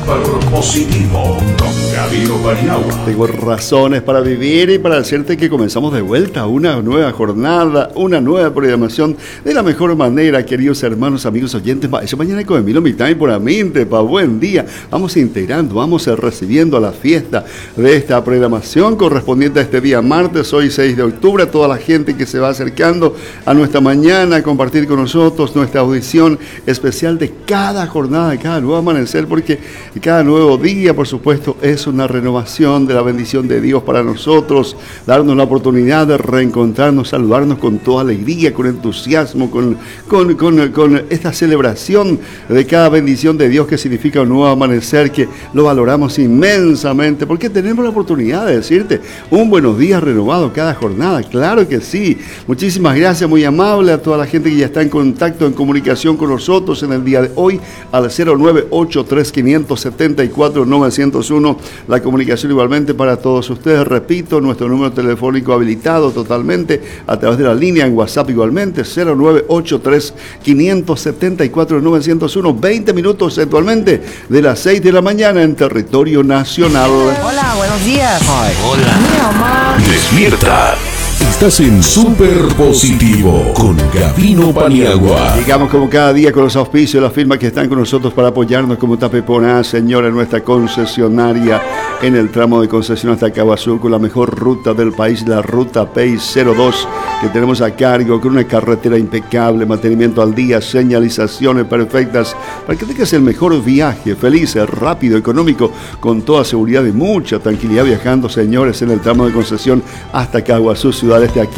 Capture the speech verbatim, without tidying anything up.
Super Positivo con Gabino Paniagua. Tengo razones para vivir y para decirte que comenzamos de vuelta una nueva jornada, una nueva programación de la mejor manera, queridos hermanos, amigos oyentes. Eso mañana con Emilio Mitay por Aminte, pa' buen día. Vamos integrando, vamos recibiendo a la fiesta de esta programación correspondiente a este día martes, hoy seis de octubre, a toda la gente que se va acercando a nuestra mañana a compartir con nosotros nuestra audición especial de cada jornada, de cada nuevo amanecer, porque cada nuevo día, por supuesto, es una renovación de la bendición de Dios para nosotros, darnos la oportunidad de reencontrarnos, saludarnos con toda alegría, con entusiasmo, con, con, con, con esta celebración de cada bendición de Dios que significa un nuevo amanecer, que lo valoramos inmensamente, porque tenemos la oportunidad de decirte un buenos días renovado cada jornada. Claro que sí. Muchísimas gracias, muy amable a toda la gente que ya está en contacto, en comunicación con nosotros en el día de hoy al cero nueve ocho tres cinco siete cuatro nueve cero uno. La comunicación igualmente para todos ustedes. Repito, nuestro número telefónico habilitado totalmente a través de la línea en WhatsApp igualmente, cero nueve ocho tres cinco siete cuatro nueve cero uno. veinte minutos actualmente de las seis de la mañana en territorio nacional. Hola, buenos días. Ay, hola. Mi mamá. Despierta. Estás en Super Positivo con Gabino Paniagua. Llegamos como cada día con los auspicios de las firmas que están con nosotros para apoyarnos, como Tapeponá, señora, nuestra concesionaria en el tramo de concesión hasta Caguazú, con la mejor ruta del país, la ruta P I cero dos, que tenemos a cargo, con una carretera impecable, mantenimiento al día, señalizaciones perfectas, para que tengas el mejor viaje, feliz, rápido, económico, con toda seguridad y mucha tranquilidad viajando, señores, en el tramo de concesión hasta Caguazú, ciudad este aquí.